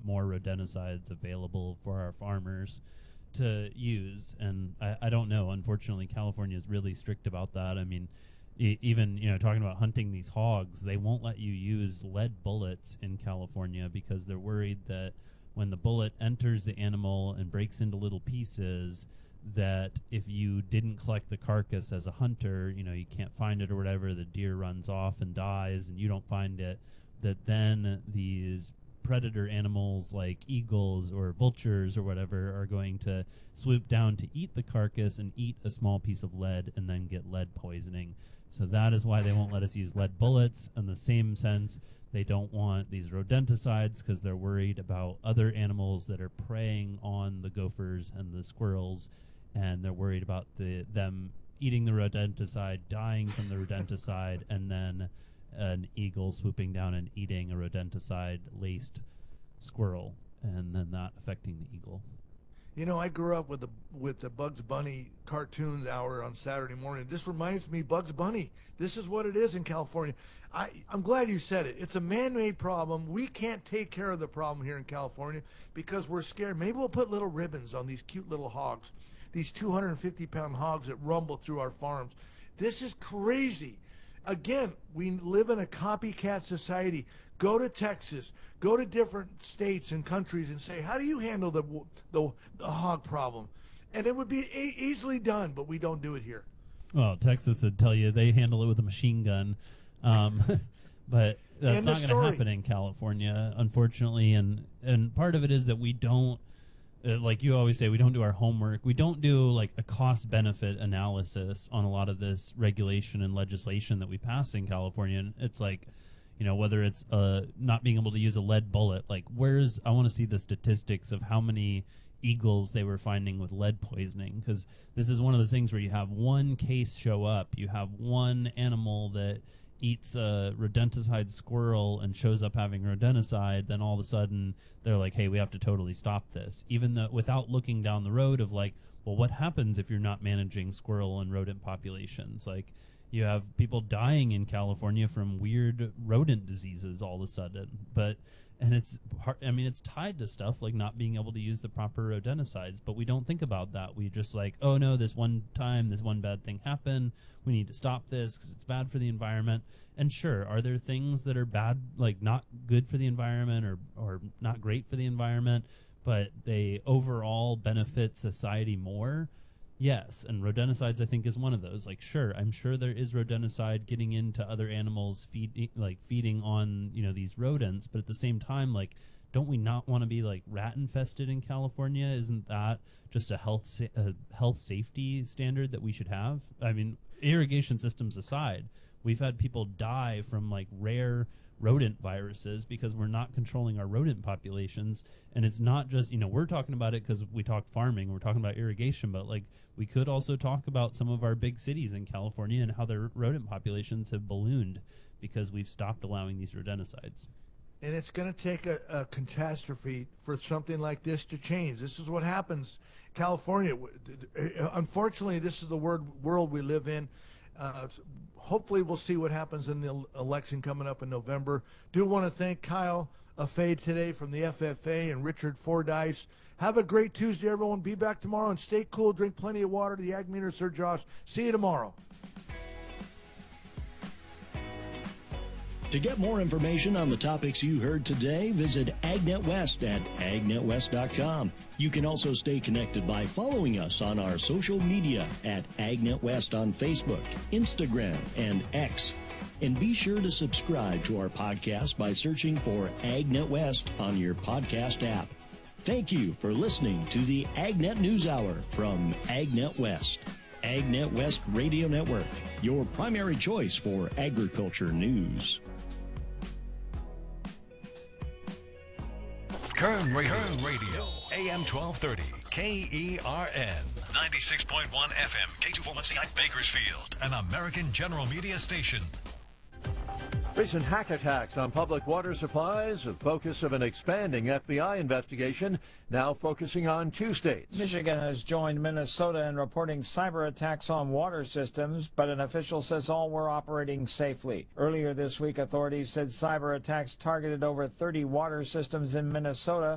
more rodenticides available for our farmers to use. And I don't know. Unfortunately, California is really strict about that. I mean, even, talking about hunting these hogs, they won't let you use lead bullets in California because they're worried that when the bullet enters the animal and breaks into little pieces, that if you didn't collect the carcass as a hunter, you can't find it or whatever, the deer runs off and dies and you don't find it, that then these predator animals like eagles or vultures or whatever are going to swoop down to eat the carcass and eat a small piece of lead and then get lead poisoning. So that is why they won't let us use lead bullets. In the same sense, they don't want these rodenticides because they're worried about other animals that are preying on the gophers and the squirrels, and they're worried about them eating the rodenticide, dying from the rodenticide, and then an eagle swooping down and eating a rodenticide-laced squirrel, and then that affecting the eagle. I grew up with the Bugs Bunny cartoon hour on Saturday morning. This reminds me, Bugs Bunny. This is what it is in California. I'm glad you said it. It's a man-made problem. We can't take care of the problem here in California because we're scared. Maybe we'll put little ribbons on these cute little hogs, these 250-pound hogs that rumble through our farms. This is crazy. Again, we live in a copycat society. Go to Texas, go to different states and countries and say, how do you handle the hog problem? And it would be easily done, but we don't do it here. Well, Texas would tell you they handle it with a machine gun. But that's not going to happen in California, unfortunately. And part of it is that we don't, like you always say, we don't do our homework. We don't do like a cost-benefit analysis on a lot of this regulation and legislation that we pass in California. And it's like, whether it's not being able to use a lead bullet, like I want to see the statistics of how many eagles they were finding with lead poisoning, because this is one of those things where you have one case show up, you have one animal that eats a rodenticide squirrel and shows up having rodenticide, then all of a sudden they're like, hey, we have to totally stop this, even though without looking down the road of like, well, what happens if you're not managing squirrel and rodent populations? Like, you have people dying in California from weird rodent diseases all of a sudden, and it's tied to stuff like not being able to use the proper rodenticides, but we don't think about that. We just like, oh no, this one bad thing happened, we need to stop this because it's bad for the environment. And sure, are there things that are bad, like not good for the environment or not great for the environment, but they overall benefit society more? Yes, and rodenticides I think is one of those. Like, sure, I'm sure there is rodenticide getting into other animals, feeding on these rodents, but at the same time, like, don't we not want to be like rat infested in California? Isn't that just a health safety standard that we should have? I mean, irrigation systems aside, we've had people die from like rare rodent viruses because we're not controlling our rodent populations. And it's not just, we're talking about it because we talk farming, we're talking about irrigation, but like we could also talk about some of our big cities in California and how their rodent populations have ballooned because we've stopped allowing these rodenticides. And it's going to take a catastrophe for something like this to change. This is what happens. California, unfortunately, this is the world we live in. Hopefully we'll see what happens in the election coming up in November. Do want to thank Kyle Afade today from the FFA and Richard Fordyce. Have a great Tuesday, everyone. Be back tomorrow and stay cool. Drink plenty of water. The Ag Meter, Sir Josh. See you tomorrow. To get more information on the topics you heard today, visit AgNet West at agnetwest.com. You can also stay connected by following us on our social media at AgNet West on Facebook, Instagram, and X. And be sure to subscribe to our podcast by searching for AgNet West on your podcast app. Thank you for listening to the AgNet News Hour from AgNet West. AgNet West Radio Network, your primary choice for agriculture news. Kern Radio, AM 1230, KERN, 96.1 FM, K241CI Bakersfield, an American General Media station. Recent hack attacks on public water supplies, the focus of an expanding FBI investigation, now focusing on 2 states. Michigan has joined Minnesota in reporting cyber attacks on water systems, but an official says all were operating safely. Earlier this week, authorities said cyber attacks targeted over 30 water systems in Minnesota.